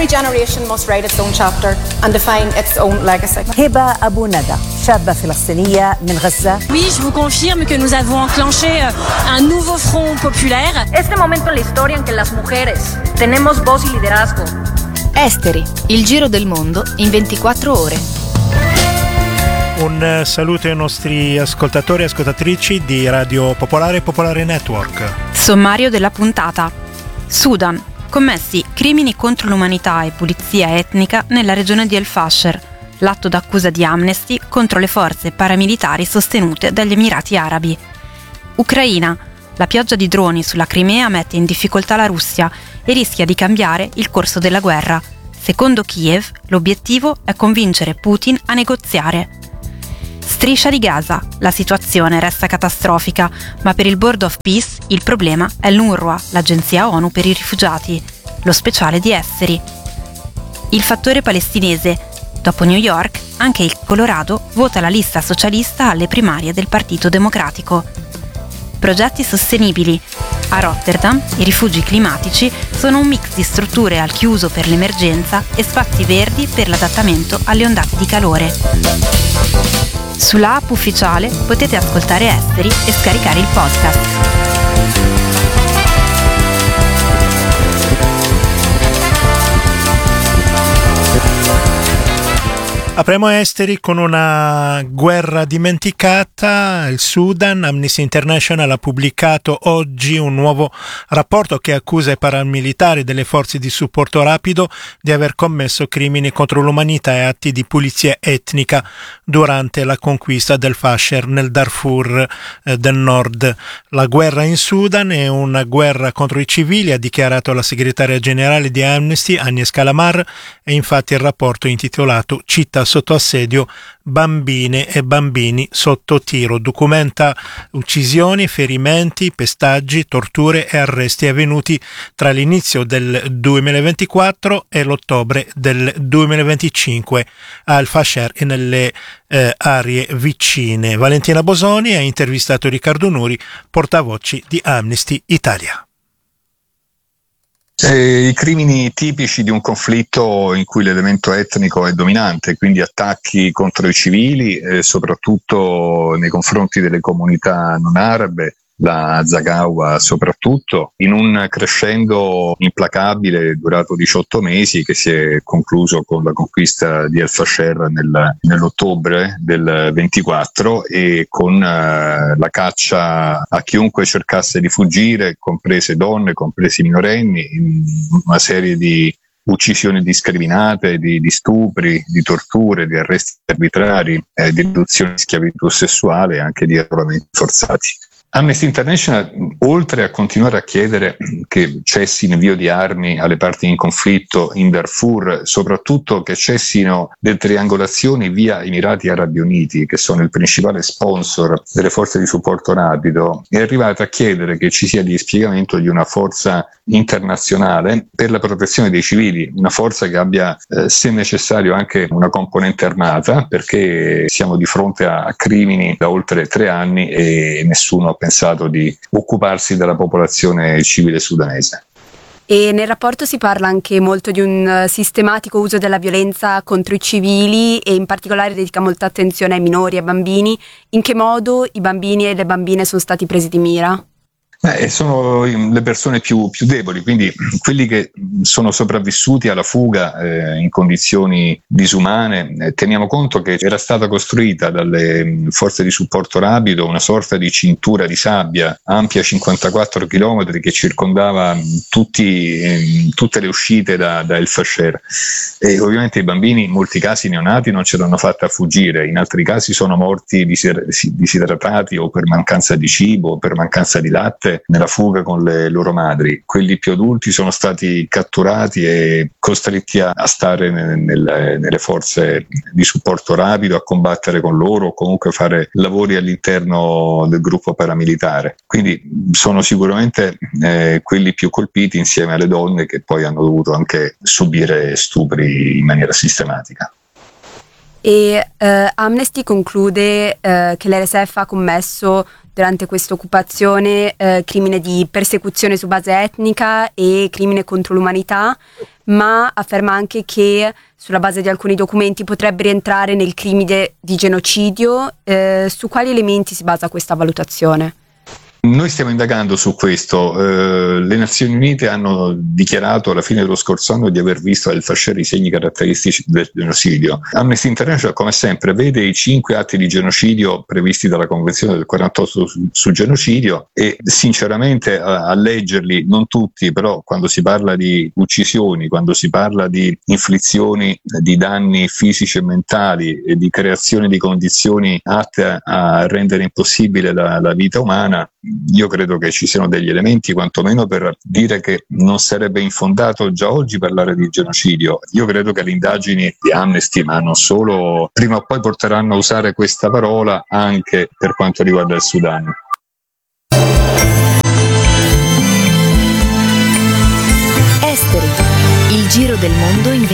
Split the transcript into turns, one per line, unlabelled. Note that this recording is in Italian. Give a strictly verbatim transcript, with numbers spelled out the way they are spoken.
Every generation must write its own chapter and define its own legacy.
هبة أبو ندى شابة فلسطينية من غزة.
Oui, je vous confirme que nous avons enclenché un nouveau front populaire.
Este momento en la historia en que las mujeres tenemos voz y liderazgo.
Esteri, il giro del mondo in ventiquattro ore.
Un saluto ai nostri ascoltatori e ascoltatrici di Radio Popolare e Popolare Network.
Sommario della puntata. Sudan. Commessi crimini contro l'umanità e pulizia etnica nella regione di El Fasher. L'atto d'accusa di Amnesty contro le forze paramilitari sostenute dagli Emirati Arabi. Ucraina. La pioggia di droni sulla Crimea mette in difficoltà la Russia e rischia di cambiare il corso della guerra. Secondo Kiev, l'obiettivo è convincere Putin a negoziare. Striscia di Gaza. La situazione resta catastrofica, ma per il Board of Peace il problema è l'UNRWA, l'agenzia ONU per i rifugiati, lo speciale di Esteri. Il fattore palestinese. Dopo New York, anche il Colorado vota la lista socialista alle primarie del Partito Democratico. Progetti sostenibili. A Rotterdam i rifugi climatici sono un mix di strutture al chiuso per l'emergenza e spazi verdi per l'adattamento alle ondate di calore. Sulla app ufficiale potete ascoltare Esteri e scaricare il podcast.
Apriamo Esteri con una guerra dimenticata. Il Sudan. Amnesty International ha pubblicato oggi un nuovo rapporto che accusa i paramilitari delle forze di supporto rapido di aver commesso crimini contro l'umanità e atti di pulizia etnica durante la conquista del Fasher nel Darfur eh, del Nord. La guerra in Sudan è una guerra contro i civili, ha dichiarato la segretaria generale di Amnesty, Agnes Kalamar, e infatti il rapporto intitolato Città sotto assedio, bambine e bambini sotto tiro documenta uccisioni, ferimenti, pestaggi, torture e arresti avvenuti tra l'inizio del duemilaventiquattro e l'ottobre del duemilaventicinque al Fasher e nelle eh, aree vicine. Valentina Bosoni ha intervistato Riccardo Nuri, portavoce di Amnesty Italia.
Eh, I crimini tipici di un conflitto in cui l'elemento etnico è dominante, quindi attacchi contro i civili, eh, soprattutto nei confronti delle comunità non arabe, la Zaghawa soprattutto, in un crescendo implacabile durato diciotto mesi che si è concluso con la conquista di El Fasher nel, nell'ottobre del ventiquattro e con uh, la caccia a chiunque cercasse di fuggire, comprese donne, compresi minorenni, in una serie di uccisioni indiscriminate, di, di stupri, di torture, di arresti arbitrari, eh, di riduzione di schiavitù sessuale e anche di arruolamenti forzati. Amnesty International, oltre a continuare a chiedere che cessi l'invio di armi alle parti in conflitto in Darfur, soprattutto che cessino le triangolazioni via Emirati Arabi Uniti, che sono il principale sponsor delle forze di supporto rapido, è arrivata a chiedere che ci sia il dispiegamento di una forza internazionale per la protezione dei civili, una forza che abbia, eh, se necessario, anche una componente armata, perché siamo di fronte a crimini da oltre tre anni e nessuno ha pensato di occuparsi della popolazione civile sudanese.
E nel rapporto si parla anche molto di un sistematico uso della violenza contro i civili e in particolare dedica molta attenzione ai minori e ai bambini. In che modo i bambini e le bambine sono stati presi di mira?
Eh, sono le persone più, più deboli, quindi quelli che sono sopravvissuti alla fuga eh, in condizioni disumane. Eh, teniamo conto che era stata costruita dalle forze di supporto rapido una sorta di cintura di sabbia ampia cinquantaquattro chilometri che circondava tutti, eh, tutte le uscite da, da El Fasher. E ovviamente i bambini, in molti casi neonati, non ce l'hanno fatta fuggire, in altri casi sono morti disidratati o per mancanza di cibo o per mancanza di latte nella fuga con le loro madri. Quelli più adulti sono stati catturati e costretti a, a stare nel, nel, nelle forze di supporto rapido, a combattere con loro o comunque fare lavori all'interno del gruppo paramilitare. Quindi sono sicuramente eh, quelli più colpiti insieme alle donne che poi hanno dovuto anche subire stupri in maniera sistematica.
E eh, Amnesty conclude eh, che l'R S F ha commesso durante questa occupazione eh, crimine di persecuzione su base etnica e crimine contro l'umanità, ma afferma anche che sulla base di alcuni documenti potrebbe rientrare nel crimine di genocidio. Eh, su quali elementi si basa questa valutazione?
Noi stiamo indagando su questo. Eh, le Nazioni Unite hanno dichiarato alla fine dello scorso anno di aver visto al Fasher i segni caratteristici del genocidio. Amnesty International, come sempre, vede i cinque atti di genocidio previsti dalla Convenzione del quarantotto su, su genocidio e sinceramente a, a leggerli, non tutti, però quando si parla di uccisioni, quando si parla di inflizioni di danni fisici e mentali e di creazione di condizioni atte a, a rendere impossibile la, la vita umana, io credo che ci siano degli elementi quantomeno per dire che non sarebbe infondato già oggi parlare di genocidio. Io credo che le indagini di Amnesty, ma non solo, prima o poi porteranno a usare questa parola anche per quanto riguarda il Sudan.
Esteri, il giro del mondo in